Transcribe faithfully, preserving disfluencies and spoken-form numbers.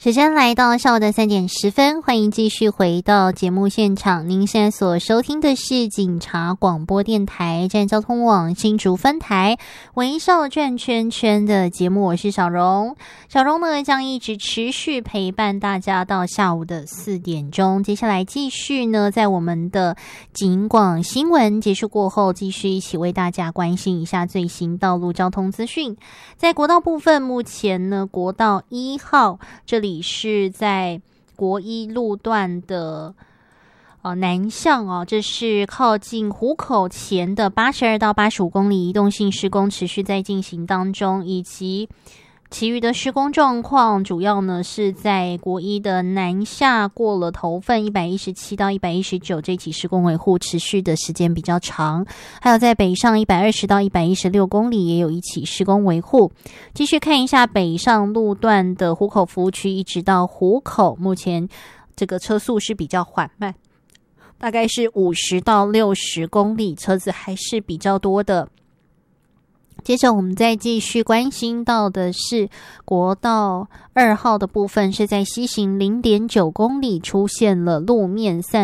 时间来到下午的三点十分，欢迎继续回到节目现场。您现在所收听的是警察广播电台站交通网新竹分台微笑转圈圈的节目，我是小荣。小荣呢将一直持续陪伴大家到下午的四点钟。接下来继续呢，在我们的警广新闻结束过后，继续一起为大家关心一下最新道路交通资讯。在国道部分，目前呢国道一号这里是在国一路段的呃南向哦，这是靠近湖口前的八十二到八十五公里移动性施工持续在进行当中，以及其余的施工状况主要呢是在国一的南下过了头份一百一十七到一百一十九这起施工维护持续的时间比较长，还有在北上一百二十到一百一十六公里也有一起施工维护。继续看一下北上路段的湖口服务区一直到湖口，目前这个车速是比较缓慢，大概是五十到六十公里，车子还是比较多的。接着我们再继续关心到的是国道二号的部分，是在西行 零点九公里出现了路面散